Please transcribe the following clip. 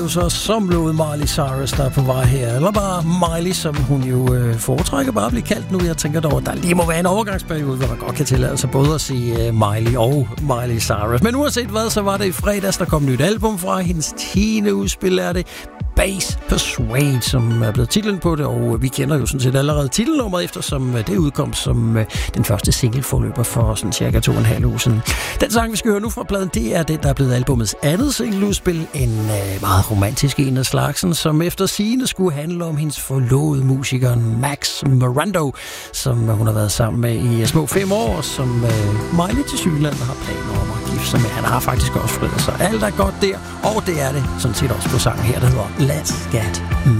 Så som lovet Miley Cyrus, der er på vej her. Eller bare Miley, som hun jo foretrækker bare at blive kaldt nu. Jeg tænker dog, at der lige må være en overgangsperiode, hvor man godt kan tillade sig både at sige Miley og Miley Cyrus. Men uanset hvad, så var det i fredags, der kom et nyt album fra. Hendes 10. udspil er det Bass Persuade, som er blevet titlen på det, og vi kender jo sådan set allerede titelnummeret, eftersom det udkom som den første singleforløber for sådan cirka 2,5 uger siden. Den sang, vi skal høre nu fra pladen, det er den, der er blevet albumets andet singleudspil, en meget romantisk en af slagsen, som efter sigende skulle handle om hendes forlovede musikeren Max Morando, som hun har været sammen med i små 5 år, og som Miley til Sydland har planer om at gifte sig med. Han har faktisk også fredet sig. Alt er godt der, og det er det sådan set også på sangen her, der hedder Let's Get Married.